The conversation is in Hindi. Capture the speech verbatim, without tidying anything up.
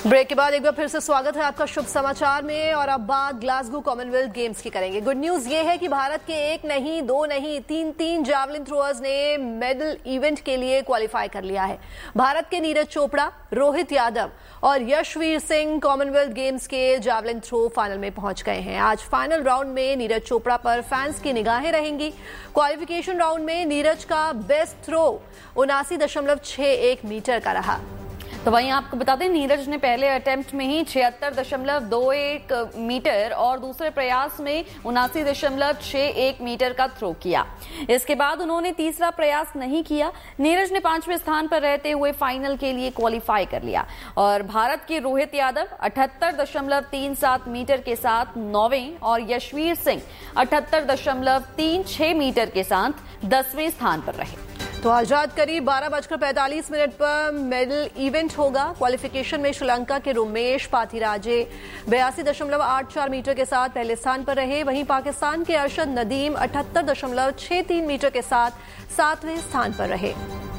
ब्रेक के बाद एक बार फिर से स्वागत है आपका शुभ समाचार में। और अब बात ग्लासगो कॉमनवेल्थ गेम्स की करेंगे। गुड न्यूज ये है कि भारत के एक नहीं, दो नहीं, तीन तीन जावलिन थ्रोअर्स ने मेडल इवेंट के लिए क्वालिफाई कर लिया है। भारत के नीरज चोपड़ा, रोहित यादव और यशवीर सिंह कॉमनवेल्थ गेम्स के जावलिन थ्रो फाइनल में पहुंच गए हैं। आज फाइनल राउंड में नीरज चोपड़ा पर फैंस की निगाहें रहेंगी। क्वालिफिकेशन राउंड में नीरज का बेस्ट थ्रो उनासी दशमलव छह एक मीटर का रहा। तो वहीं आपको बता दें, नीरज ने पहले अटेम्प्ट में ही छिहत्तर दशमलव दो एक मीटर और दूसरे प्रयास में उनासी दशमलव छह एक मीटर का थ्रो किया। इसके बाद उन्होंने तीसरा प्रयास नहीं किया। नीरज ने पांचवें स्थान पर रहते हुए फाइनल के लिए क्वालिफाई कर लिया और भारत के रोहित यादव अठहत्तर दशमलव तीन सात मीटर के साथ नौवें और यशवीर सिंह अठहत्तर दशमलव तीन छह मीटर के साथ दसवें स्थान पर रहे। तो आजाद करीब बारह बजकर पैंतालीस मिनट पर मेडल इवेंट होगा। क्वालिफिकेशन में श्रीलंका के रोमेश पाथिराजे बयासी दशमलव आठ चार मीटर के साथ पहले स्थान पर रहे। वहीं पाकिस्तान के अरशद नदीम अठहत्तर दशमलव छह तीन मीटर के साथ सातवें स्थान पर रहे।